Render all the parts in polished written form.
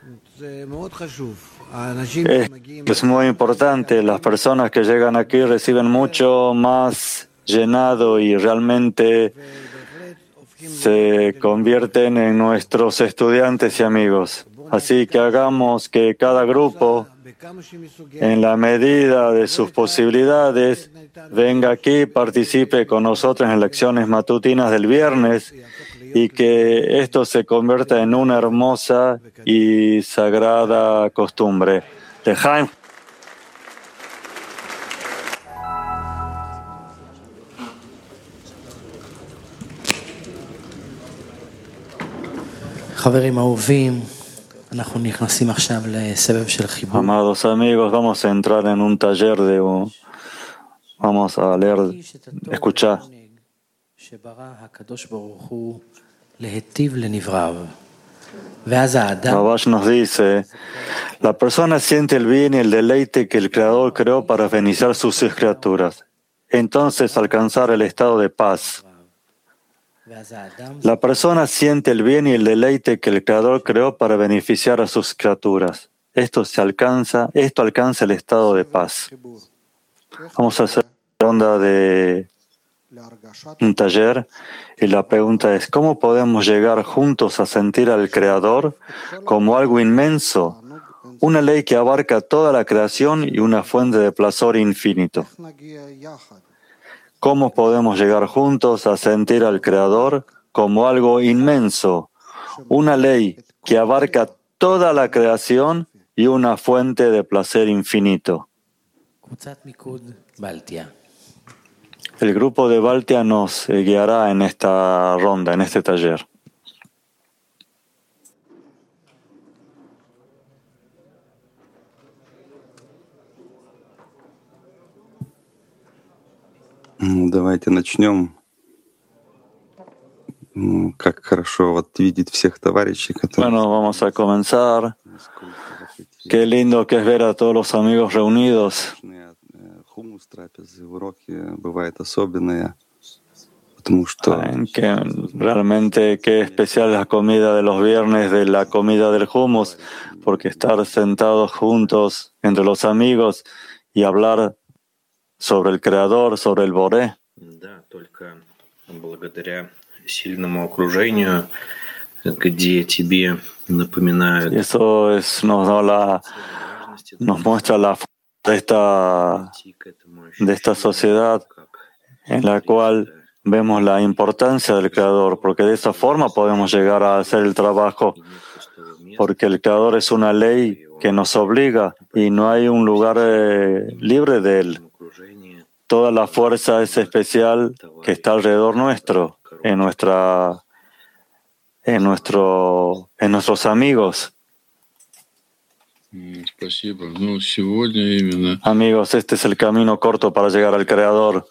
Es muy importante. Las personas que llegan aquí reciben mucho más llenado y realmente se convierten en nuestros estudiantes y amigos. Así que hagamos que cada grupo, en la medida de sus posibilidades, venga aquí, participe con nosotros en lecciones matutinas del viernes y que esto se convierta en una hermosa y sagrada costumbre. Lejaim. Amados amigos, vamos a entrar en un taller vamos a leer, escuchar. Rabash nos dice, la persona siente el bien y el deleite que el Creador creó para beneficiar a sus criaturas. Entonces alcanzar el estado de paz. La persona siente el bien y el deleite que el Creador creó para beneficiar a sus criaturas. Esto alcanza el estado de paz. Vamos a hacer una ronda de un taller y la pregunta es, ¿cómo podemos llegar juntos a sentir al Creador como algo inmenso, una ley que abarca toda la creación y una fuente de placer infinito? ¿Cómo podemos llegar juntos a sentir al Creador como algo inmenso, una ley que abarca toda la creación y una fuente de placer infinito? El grupo de Baltia nos guiará en esta ronda, en este taller. Давайте начнем. Как хорошо вот видеть всех товарищей, которые... Bueno, vamos a comenzar. Qué lindo que es ver a todos los amigos reunidos. Хумус, трапезы, уроки бывают особенные, потому что... Que realmente qué especial la comida de los viernes, de la comida del hummus, porque estar sentados juntos entre los amigos y hablar sobre el Creador, sobre el Boré. Да, только благодаря сильному окружению, где тебе напоминают. Y eso nos muestra la fuerza de esta sociedad en la cual vemos la importancia del Creador, porque de esa forma podemos llegar a hacer el trabajo, porque el Creador es una ley que nos obliga y no hay un lugar libre de él. Toda la fuerza es especial que está alrededor nuestro, en nuestros amigos. Amigos, este es el camino corto para llegar al Creador.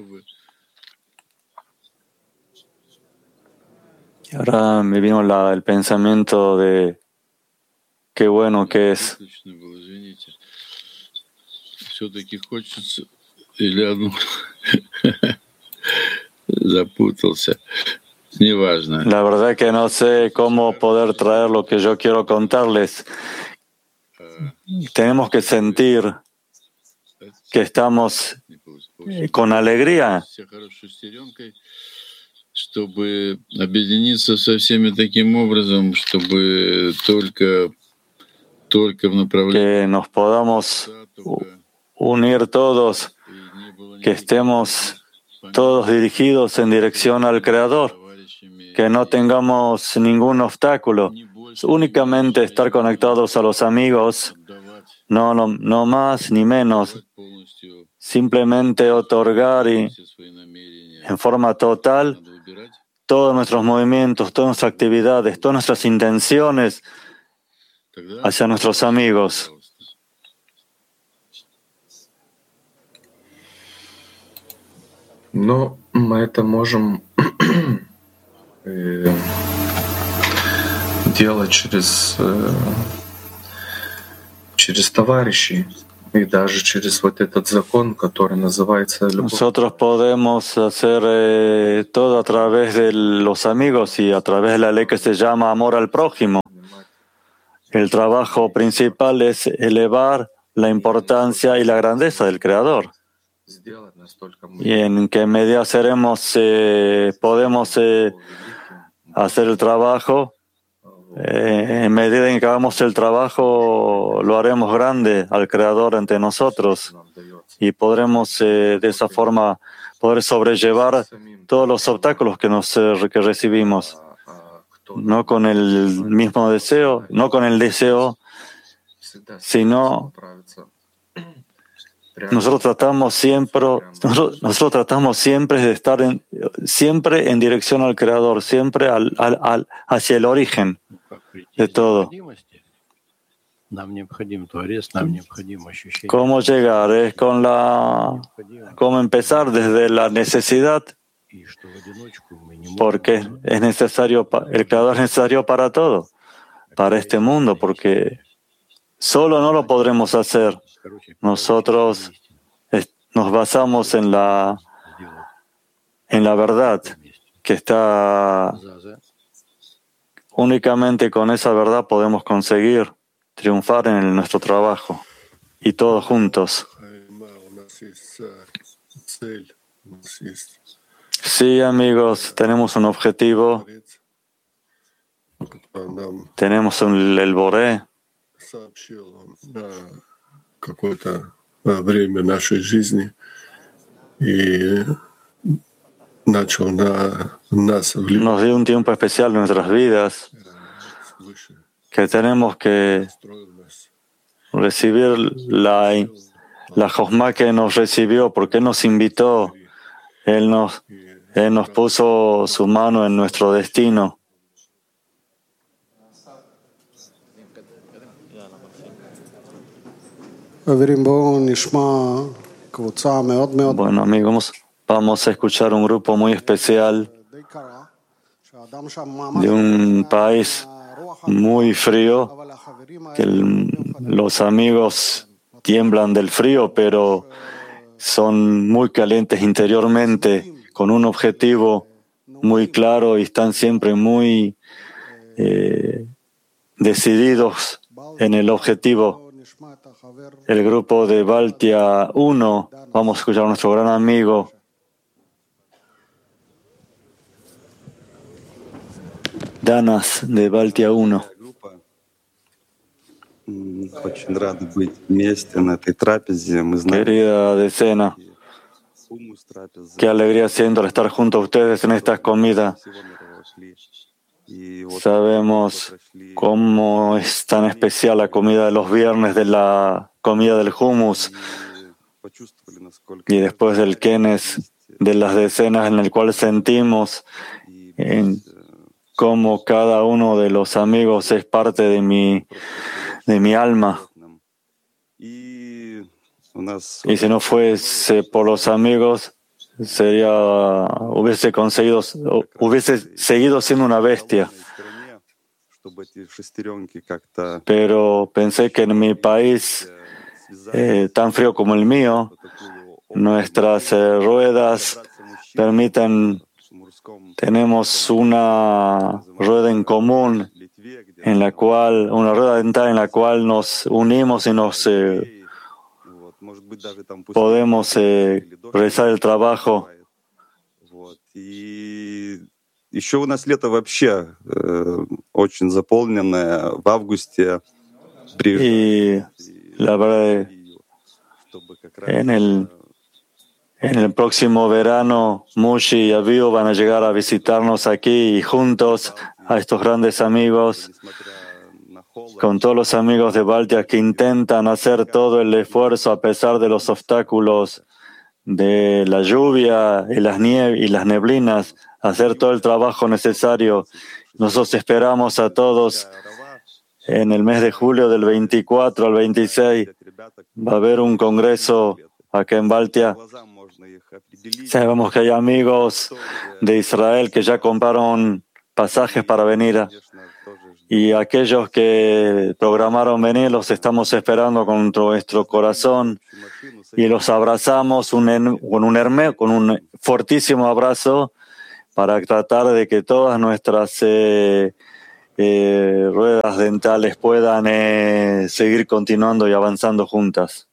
Y ahora me vino el pensamiento de qué bueno que es. La verdad que no sé cómo poder traer lo que yo quiero contarles. Tenemos que sentir que estamos con alegría. Que nos podamos unir todos, que estemos todos dirigidos en dirección al Creador, que no tengamos ningún obstáculo, únicamente estar conectados a los amigos, no más ni menos, simplemente otorgar y en forma total todos nuestros movimientos, todas nuestras actividades, todas nuestras intenciones hacia nuestros amigos. Но мы это можем делать через товарищей и даже через вот этот закон, который называется любовь. Nosotros podemos hacer todo a través de los amigos y a través de la ley que se llama amor al prójimo. el trabajo principal es elevar la importancia y la grandeza del Creador. Y en qué medida podemos hacer el trabajo. En medida en que hagamos el trabajo, lo haremos grande al Creador entre nosotros y podremos de esa forma poder sobrellevar todos los obstáculos que recibimos. No con el mismo deseo, no con el deseo, sino nosotros tratamos siempre de estar siempre en dirección al Creador, siempre hacia el origen de todo. ¿Cómo llegar? Es cómo empezar desde la necesidad, porque es necesario, el Creador es necesario para todo, para este mundo, porque solo no lo podremos hacer. Nosotros nos basamos en la verdad, que está únicamente con esa verdad podemos conseguir triunfar en nuestro trabajo y todos juntos. Sí, amigos, tenemos un objetivo, tenemos el Boré. Nos dio un tiempo especial en nuestras vidas que tenemos que recibir la Josma que nos recibió, porque Él nos invitó, Él nos puso su mano en nuestro destino. Bueno, amigos, vamos a escuchar un grupo muy especial de un país muy frío, que los amigos tiemblan del frío, pero son muy calientes interiormente, con un objetivo muy claro y están siempre muy decididos en el objetivo. El grupo de Baltia 1, vamos a escuchar a nuestro gran amigo Danas de Baltia 1. Querida decena, qué alegría siendo estar junto a ustedes en esta comida. Sabemos cómo es tan especial la comida de los viernes, de la comida del hummus, y después del kenes, de las decenas en el cual sentimos en cómo cada uno de los amigos es parte de mi alma. Y si no fuese por los amigos, hubiese seguido siendo una bestia. Pero pensé que en mi país, tan frío como el mío, nuestras ruedas tenemos una rueda en común, una rueda dental en la cual nos unimos y nos podemos realizar el trabajo. И еще у нас лето вообще очень заполненное. В августе y la verdad, en el próximo verano, Mushi y Aviu van a llegar a visitarnos aquí y juntos a estos grandes amigos, con todos los amigos de Baltia que intentan hacer todo el esfuerzo a pesar de los obstáculos de la lluvia y las neblinas, hacer todo el trabajo necesario. Nosotros esperamos a todos en el mes de julio del 24 al 26. Va a haber un congreso acá en Baltia. Sabemos que hay amigos de Israel que ya compraron pasajes para venir. Y aquellos que programaron venir los estamos esperando con nuestro corazón y los abrazamos con un fortísimo abrazo para tratar de que todas nuestras ruedas dentales puedan seguir continuando y avanzando juntas.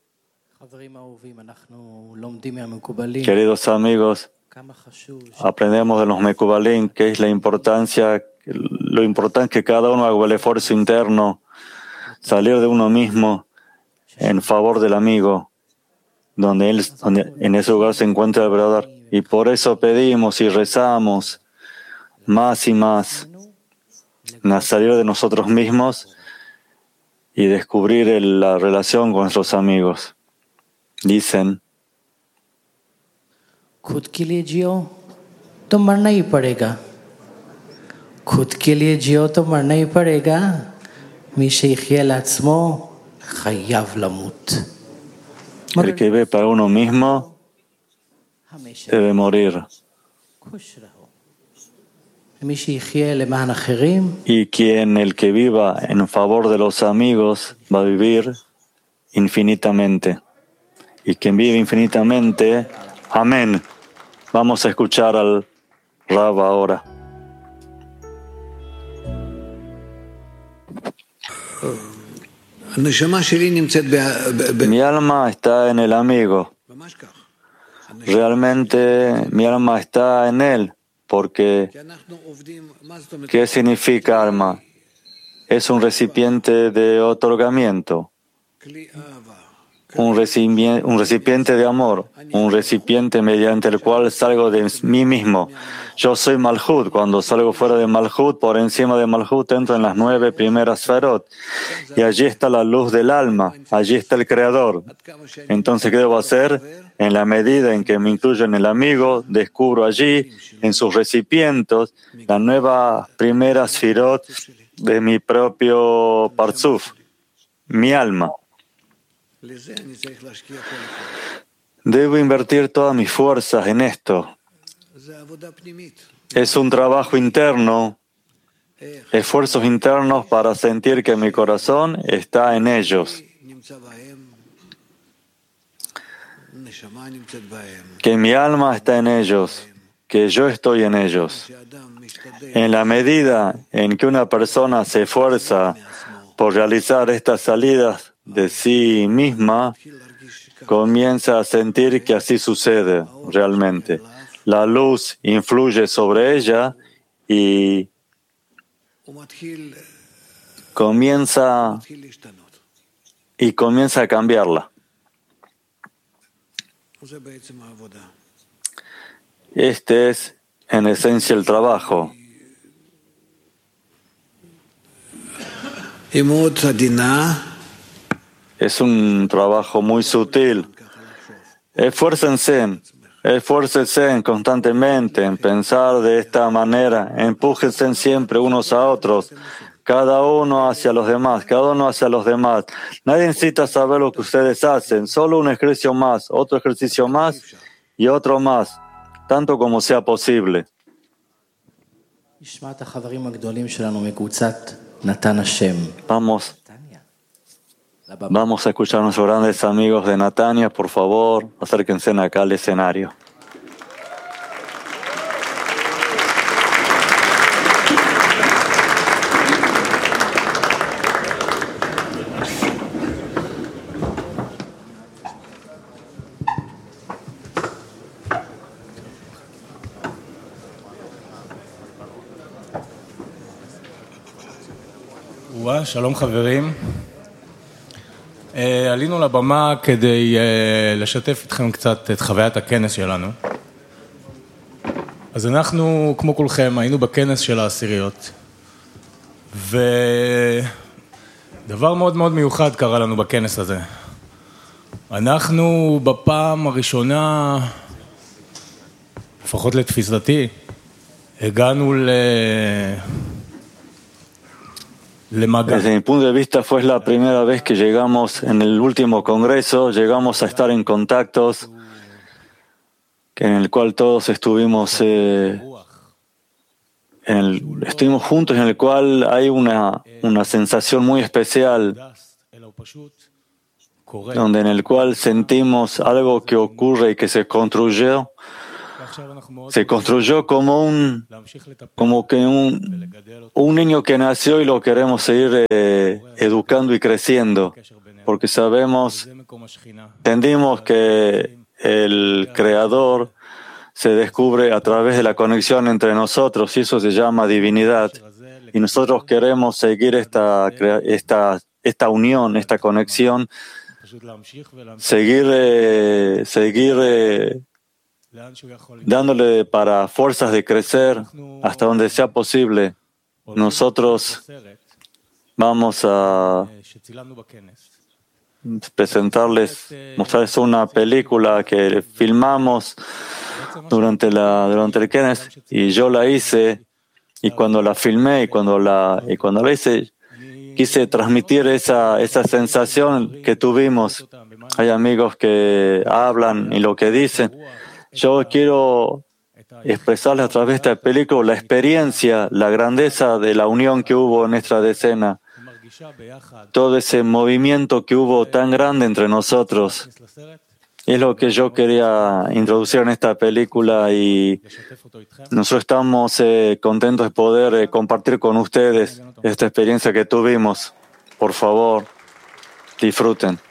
Queridos amigos, aprendemos de los Mekubalim que es lo importante que cada uno haga el esfuerzo interno, salir de uno mismo en favor del amigo, donde en ese lugar se encuentra el verdadero. Y por eso pedimos y rezamos más y más a salir de nosotros mismos y descubrir la relación con nuestros amigos. Dicen, खुद के लिए जियो तो मरना ही पड़ेगा खुद के लिए जियो तो मरना ही पड़ेगा מי שיחיה לעצמו חייב למות. el que ve para uno mismo debe morir. מי שיחיה למען אחרים Y el que viva en favor de los amigos va a vivir infinitamente. Y quien vive infinitamente, amén. Vamos a escuchar al Rab ahora. Mi alma está en el amigo. Realmente mi alma está en él, porque ¿qué significa alma? Es un recipiente de otorgamiento, un recipiente de amor, un recipiente mediante el cual salgo de mí mismo. Yo soy Malhut. Cuando salgo fuera de Malhut, por encima de Malhut, entro en las 9 primeras Sferot. Y allí está la luz del alma, allí está el Creador. Entonces, ¿qué debo hacer? En la medida en que me incluyo en el amigo, descubro allí, en sus recipientos, la nueva primera Sferot de mi propio Parzuf, mi alma. Debo invertir todas mis fuerzas en esto. Es un trabajo interno, esfuerzos internos para sentir que mi corazón está en ellos, que mi alma está en ellos, que yo estoy en ellos. En la medida en que una persona se esfuerza por realizar estas salidas de sí misma, comienza a sentir que así sucede realmente. La luz influye sobre ella y comienza a cambiarla. Este es, en esencia, el trabajo. Es un trabajo muy sutil. Esfuércense constantemente en pensar de esta manera. Empújense siempre unos a otros, cada uno hacia los demás. Nadie necesita saber lo que ustedes hacen. Solo un ejercicio más, otro ejercicio más y otro más, tanto como sea posible. Vamos a escuchar a nuestros grandes amigos de Natania. Por favor, acérquense acá al escenario. שלום חברים. עלינו לבמה כדי לשתף איתכם קצת את חוויית הכנס שלנו. אז אנחנו, כמו כולכם, היינו בכנס של העשיריות. ודבר מאוד מאוד מיוחד קרה לנו בכנס הזה. אנחנו בפעם הראשונה, לפחות לתפיסתי, הגענו Desde mi punto de vista fue la primera vez que llegamos en el último congreso, llegamos a estar en contactos en el cual todos estuvimos juntos, en el cual hay una sensación muy especial, en el cual sentimos algo que ocurre y que se construyó se construyó como que un niño que nació y lo queremos seguir educando y creciendo, porque entendimos que el Creador se descubre a través de la conexión entre nosotros y eso se llama divinidad. Y nosotros queremos seguir esta unión, esta conexión, seguir dándole para fuerzas de crecer hasta donde sea posible. Nosotros vamos a mostrarles una película que filmamos durante el Kenneth y yo la hice y cuando la filmé y cuando la hice quise transmitir esa sensación que tuvimos. Hay amigos que hablan y lo que dicen. Yo quiero expresarles a través de esta película la experiencia, la grandeza de la unión que hubo en esta decena. Todo ese movimiento que hubo tan grande entre nosotros. Es lo que yo quería introducir en esta película y nosotros estamos contentos de poder compartir con ustedes esta experiencia que tuvimos. Por favor, disfruten.